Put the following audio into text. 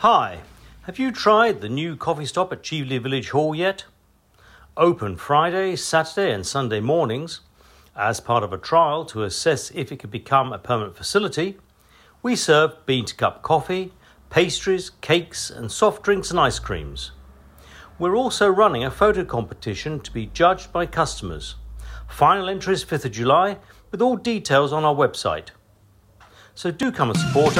Hi, have you tried the new coffee stop at Cheveley Village Hall yet? Open Friday, Saturday and Sunday mornings. As part of a trial to assess if it could become a permanent facility, we serve bean-to-cup coffee, pastries, cakes and soft drinks and ice creams. We're also running a photo competition to be judged by customers. Final entry is 5th of July with all details on our website. So do come and support us.